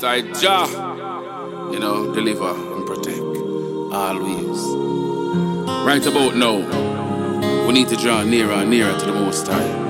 Most High Jah, you know, deliver and protect always. Right about now, we need to draw nearer and nearer to the Most High.